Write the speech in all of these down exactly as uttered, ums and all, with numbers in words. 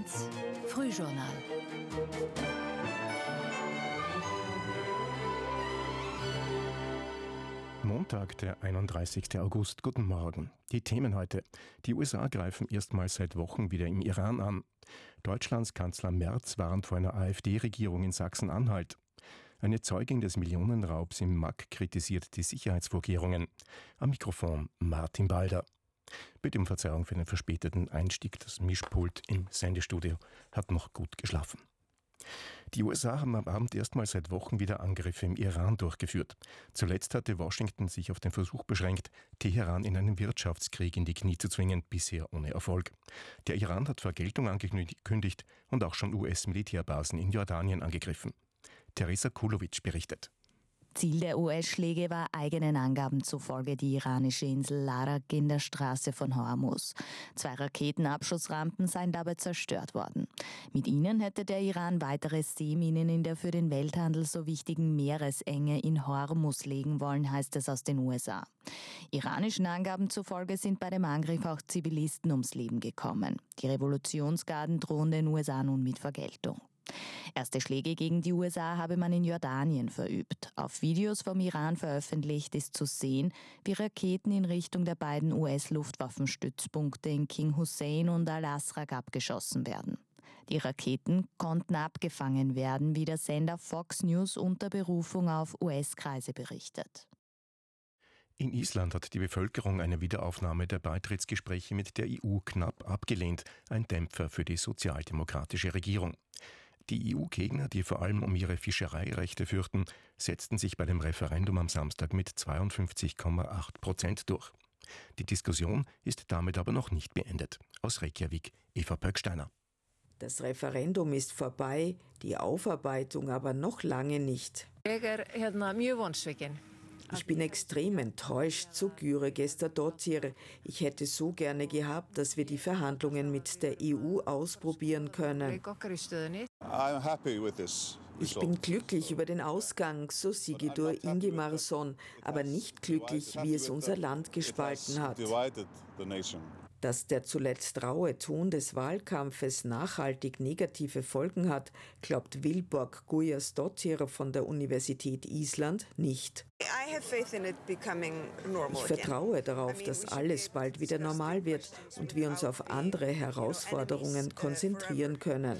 eins Frühjournal. Montag, der einunddreißigsten August. Guten Morgen. Die Themen heute. Die U S A greifen erstmals seit Wochen wieder im Iran an. Deutschlands Kanzler Merz warnt vor einer AfD-Regierung in Sachsen-Anhalt. Eine Zeugin des Millionenraubs im M A C kritisiert die Sicherheitsvorkehrungen. Am Mikrofon Martin Balder. Bitte um Verzeihung für den verspäteten Einstieg. Das Mischpult im Sendestudio hat noch gut geschlafen. Die U S A haben am Abend erstmals seit Wochen wieder Angriffe im Iran durchgeführt. Zuletzt hatte Washington sich auf den Versuch beschränkt, Teheran in einen Wirtschaftskrieg in die Knie zu zwingen, bisher ohne Erfolg. Der Iran hat Vergeltung angekündigt und auch schon U S-Militärbasen in Jordanien angegriffen. Teresa Kulowitsch berichtet. Ziel der U S-Schläge war eigenen Angaben zufolge die iranische Insel Larak in der Straße von Hormuz. Zwei Raketenabschussrampen seien dabei zerstört worden. Mit ihnen hätte der Iran weitere Seeminen in der für den Welthandel so wichtigen Meeresenge in Hormuz legen wollen, heißt es aus den U S A. Iranischen Angaben zufolge sind bei dem Angriff auch Zivilisten ums Leben gekommen. Die Revolutionsgarden drohen den U S A nun mit Vergeltung. Erste Schläge gegen die U S A habe man in Jordanien verübt. Auf Videos vom Iran veröffentlicht ist zu sehen, wie Raketen in Richtung der beiden U S-Luftwaffenstützpunkte in King Hussein und Al-Asraq abgeschossen werden. Die Raketen konnten abgefangen werden, wie der Sender Fox News unter Berufung auf U S-Kreise berichtet. In Island hat die Bevölkerung eine Wiederaufnahme der Beitrittsgespräche mit der E U knapp abgelehnt, ein Dämpfer für die sozialdemokratische Regierung. Die E U-Gegner, die vor allem um ihre Fischereirechte fürchten, setzten sich bei dem Referendum am Samstag mit zweiundfünfzig Komma acht Prozent durch. Die Diskussion ist damit aber noch nicht beendet. Aus Reykjavik, Eva Pöcksteiner. Das Referendum ist vorbei, die Aufarbeitung aber noch lange nicht. Ich bin extrem enttäuscht, so Gyre Gestadottir. Ich hätte so gerne gehabt, dass wir die Verhandlungen mit der E U ausprobieren können. Ich bin glücklich über den Ausgang, so Sigurdur Ingimarsson, aber nicht glücklich, wie es unser Land gespalten hat. Dass der zuletzt raue Ton des Wahlkampfes nachhaltig negative Folgen hat, glaubt Vilborg Guðjónsdóttir von der Universität Island nicht. Ich vertraue darauf, dass alles bald wieder normal wird und wir uns auf andere Herausforderungen konzentrieren können.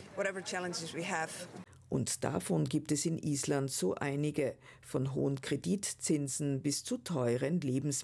Und davon gibt es in Island so einige, von hohen Kreditzinsen bis zu teuren Lebensmitteln.